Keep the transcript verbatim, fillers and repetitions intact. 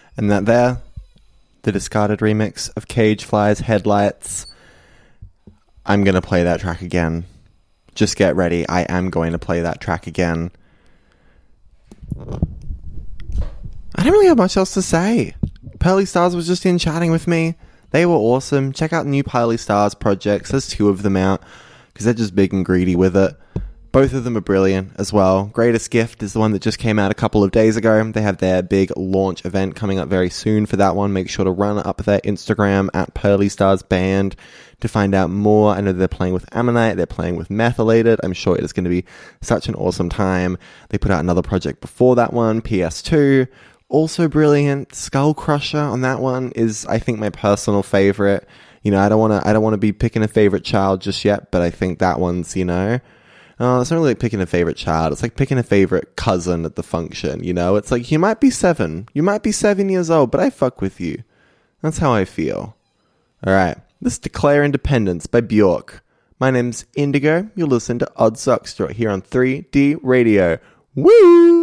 And that there, the discarded remix of Cage Fly's Headlights. I'm going to play that track again. Just get ready. I am going to play that track again. I don't really have much else to say. Pearly Stars was just in chatting with me. They were awesome. Check out new Pearly Stars projects. There's two of them out because they're just big and greedy with it. Both of them are brilliant as well. Greatest Gift is the one that just came out a couple of days ago. They have their big launch event coming up very soon for that one. Make sure to run up their Instagram at Pearly Stars Band to find out more. I know they're playing with Ammonite. They're playing with Methylated. I'm sure it is going to be such an awesome time. They put out another project before that one, P S two. Also brilliant. Skull Crusher on that one is, I think, my personal favorite. You know, I don't want to I don't want to be picking a favorite child just yet, but I think that one's, you know... Oh, it's not really like picking a favorite child. It's like picking a favorite cousin at the function, you know? It's like, you might be seven. You might be seven years old, but I fuck with you. That's how I feel. All right. This is Declare Independence by Bjork. My name's Indigo. You'll listen to Odd Socks here on three D Radio. Woo!